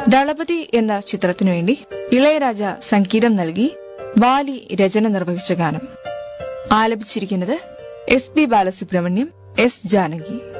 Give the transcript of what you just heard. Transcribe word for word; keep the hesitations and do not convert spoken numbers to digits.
ദളപതി എന്ന ചിത്രത്തിനു വേണ്ടി ഇളയരാജ സംഗീതം നൽകി വാലി രചന നിർവഹിച്ച ഗാനം. ആലപിച്ചിരിക്കുന്നത് S P Balasubrahmanyam, S Janaki.